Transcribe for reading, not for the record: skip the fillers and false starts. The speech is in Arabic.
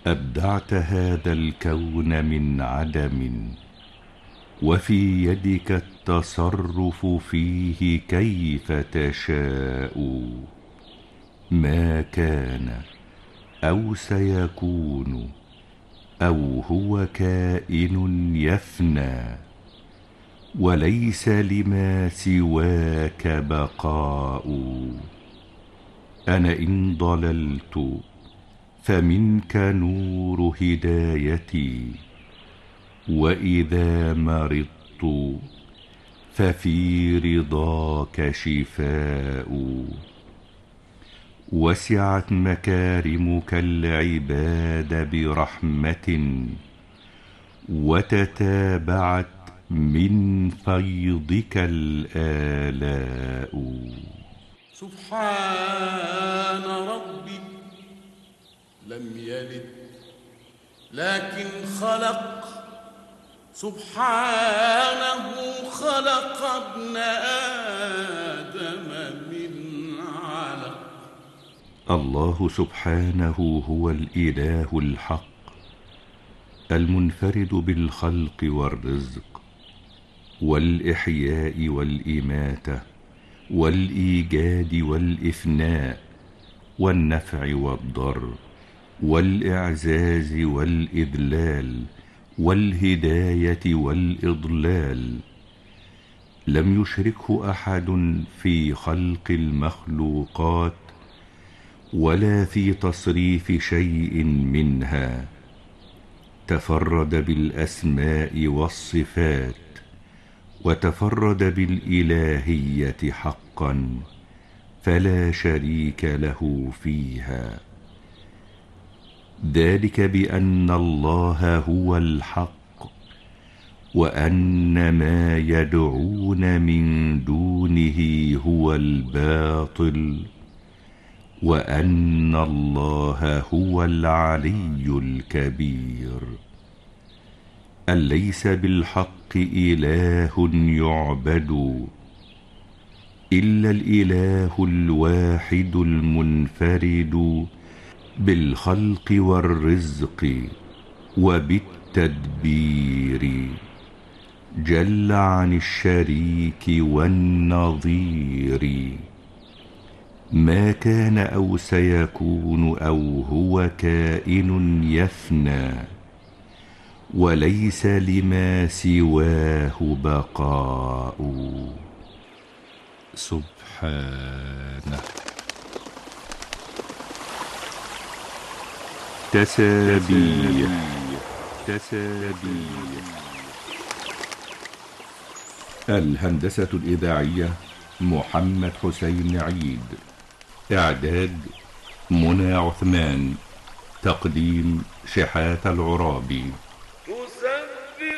أبدعت هذا الكون من عدم، وفي يدك التصرف فيه كيف تشاء. ما كان أو سيكون أو هو كائن يفنى، وليس لما سواك بقاء. أنا إن ضللت فمنك نور هدايتي، وإذا مرضت ففي رضاك شفاء. وسعت مكارمك العباد برحمة، وتتابعت من فيضك الآلاء. سبحان ربي لم يلد لكن خلق، سبحانه خلق ابن آدم من علق. الله سبحانه هو الإله الحق، المنفرد بالخلق والرزق والإحياء والإماتة والإيجاد والإفناء والنفع والضر والإعزاز والإذلال والهداية والإضلال. لم يشركه أحد في خلق المخلوقات ولا في تصريف شيء منها. تفرد بالأسماء والصفات، وتفرد بالإلهية حقا، فلا شريك له فيها. ذلك بأن الله هو الحق، وأن ما يدعون من دونه هو الباطل، وأن الله هو العلي الكبير. أليس بالحق إله يعبد إلا الإله الواحد المنفرد بالخلق والرزق وبالتدبير، جل عن الشريك والنظير. ما كان أو سيكون أو هو كائن يفنى، وليس لما سواه بقاء. سبحانه. تسابيح. الهندسة الإذاعية محمد حسين عيد. إعداد منى عثمان. تقديم شحاتة العرابي.